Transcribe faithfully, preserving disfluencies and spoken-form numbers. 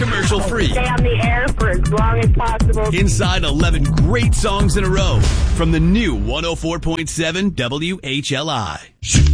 commercial-free. Stay on the air for as long as possible. Inside eleven great songs in a row from the new one oh four point seven W H L I.